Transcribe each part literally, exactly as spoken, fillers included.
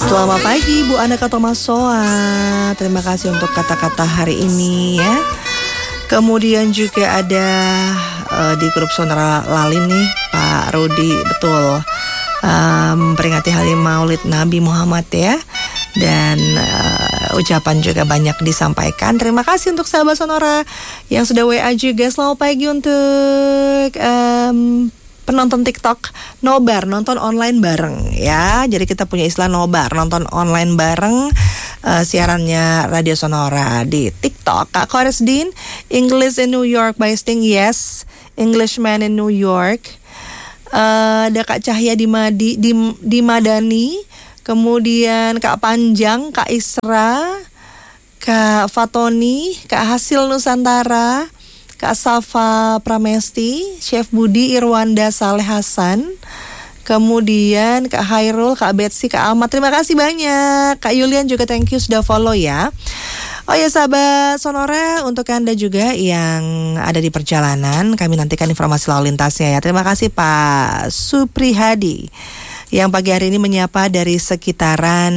Selamat pagi Bu Anaka Tomasoa. Terima kasih untuk kata-kata hari ini ya. Kemudian juga ada uh, di grup Sonora Lalin nih Pak Rudi, betul, uh, memperingati hari Maulid Nabi Muhammad ya. Dan uh, ucapan juga banyak disampaikan. Terima kasih untuk sahabat Sonora yang sudah W A juga. Selamat pagi untuk um, penonton TikTok, nobar, nonton online bareng ya. Jadi kita punya istilah nobar, nonton online bareng uh, siarannya Radio Sonora di TikTok. Kak Koresdin, English in New York by Sting, yes. Englishman in New York. Uh, ada Kak Cahya di Madi, di, di Madani. Kemudian Kak Panjang, Kak Isra, Kak Fatoni, Kak Hasil Nusantara, Kak Safa Pramesti, Chef Budi Irwanda Saleh Hasan, kemudian Kak Hairul, Kak Betsy, Kak Ahmad, terima kasih banyak. Kak Yulian juga thank you sudah follow ya. Oh ya sahabat Sonora, untuk Anda juga yang ada di perjalanan, kami nantikan informasi lalu lintasnya ya. Terima kasih Pak Suprihadi yang pagi hari ini menyapa dari sekitaran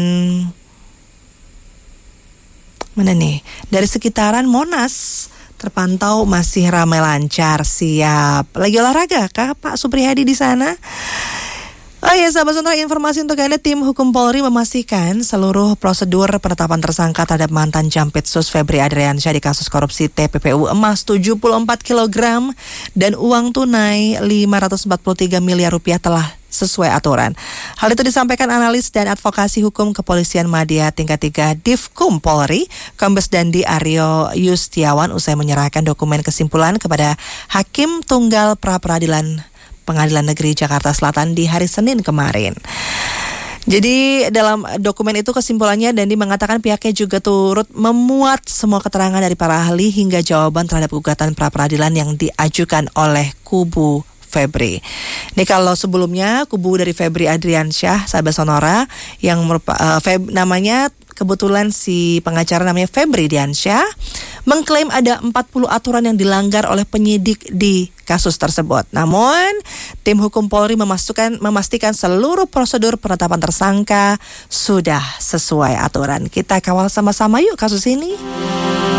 mana nih? Dari sekitaran Monas. Terpantau masih ramai lancar, siap. Lagi olahraga kah Pak Suprihadi di sana? Oh ya sahabat Sonora, informasi untuk Anda, tim hukum Polri memastikan seluruh prosedur penetapan tersangka terhadap mantan Jampitsus Febri Adriansyah di kasus korupsi T P P U emas tujuh puluh empat kilogram dan uang tunai lima ratus empat puluh tiga miliar rupiah telah sesuai aturan. Hal itu disampaikan analis dan advokasi hukum Kepolisian Madya tingkat tiga Divkum Polri, Kombes Dandi Aryo Yustiawan usai menyerahkan dokumen kesimpulan kepada Hakim Tunggal Pra Peradilan Pengadilan Negeri Jakarta Selatan di hari Senin kemarin. Jadi dalam dokumen itu kesimpulannya Dandi mengatakan pihaknya juga turut memuat semua keterangan dari para ahli hingga jawaban terhadap gugatan pra peradilan yang diajukan oleh kubu Febri. Ini kalau sebelumnya kubu dari Febri Adriansyah, sahabat Sonora, yang merupa, uh, Feb, namanya kebetulan si pengacara namanya Febri Diansyah, mengklaim ada empat puluh aturan yang dilanggar oleh penyidik di kasus tersebut. Namun, tim hukum Polri memastikan, memastikan seluruh prosedur penetapan tersangka sudah sesuai aturan. Kita kawal sama-sama yuk kasus ini.